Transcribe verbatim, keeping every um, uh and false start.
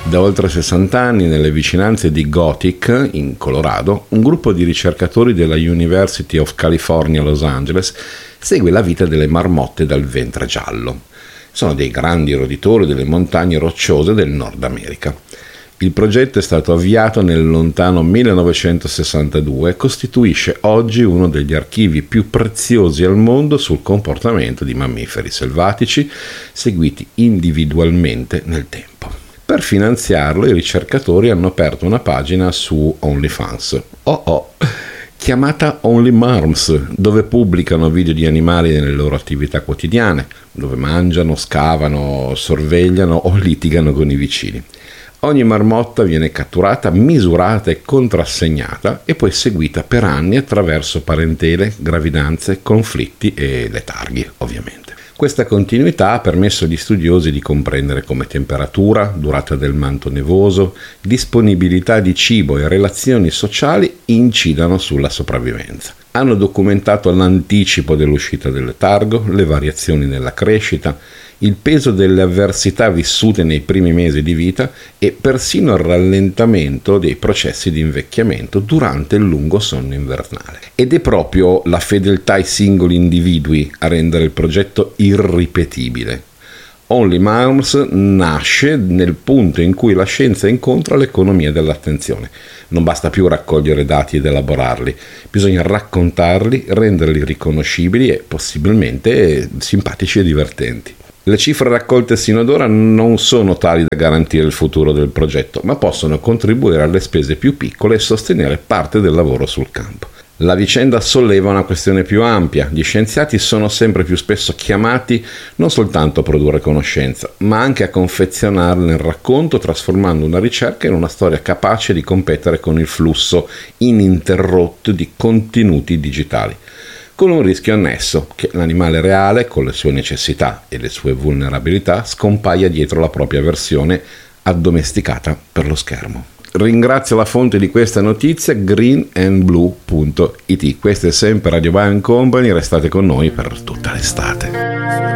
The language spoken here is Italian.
Da oltre sessanta anni, nelle vicinanze di Gothic, in Colorado, un gruppo di ricercatori della University of California, Los Angeles, segue la vita delle marmotte dal ventre giallo. Sono dei grandi roditori delle montagne rocciose del Nord America. Il progetto è stato avviato nel lontano millenovecentosessantadue e costituisce oggi uno degli archivi più preziosi al mondo sul comportamento di mammiferi selvatici seguiti individualmente nel tempo. Per finanziarlo, i ricercatori hanno aperto una pagina su OnlyFans, oh oh, chiamata Only Marms, dove pubblicano video di animali nelle loro attività quotidiane, dove mangiano, scavano, sorvegliano o litigano con i vicini. Ogni marmotta viene catturata, misurata e contrassegnata e poi seguita per anni attraverso parentele, gravidanze, conflitti e letarghi, ovviamente. Questa continuità ha permesso agli studiosi di comprendere come temperatura, durata del manto nevoso, disponibilità di cibo e relazioni sociali incidano sulla sopravvivenza. Hanno documentato l'anticipo dell'uscita del letargo, le variazioni nella crescita, il peso delle avversità vissute nei primi mesi di vita e persino il rallentamento dei processi di invecchiamento durante il lungo sonno invernale. Ed è proprio la fedeltà ai singoli individui a rendere il progetto irripetibile. Only Marms nasce nel punto in cui la scienza incontra l'economia dell'attenzione. Non basta più raccogliere dati ed elaborarli, bisogna raccontarli, renderli riconoscibili e possibilmente simpatici e divertenti. Le cifre raccolte sino ad ora non sono tali da garantire il futuro del progetto, ma possono contribuire alle spese più piccole e sostenere parte del lavoro sul campo. La vicenda solleva una questione più ampia. Gli scienziati sono sempre più spesso chiamati non soltanto a produrre conoscenza, ma anche a confezionarla nel racconto, trasformando una ricerca in una storia capace di competere con il flusso ininterrotto di contenuti digitali, con un rischio annesso, che l'animale reale, con le sue necessità e le sue vulnerabilità, scompaia dietro la propria versione addomesticata per lo schermo. Ringrazio la fonte di questa notizia, green and blue punto it. Questa è sempre Radio Biocompany, restate con noi per tutta l'estate.